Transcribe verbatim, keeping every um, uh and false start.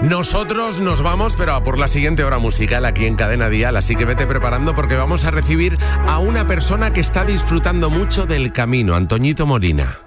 Nosotros nos vamos, pero a por la siguiente hora musical aquí en Cadena Dial, así que vete preparando porque vamos a recibir a una persona que está disfrutando mucho del camino, Antoñito Molina.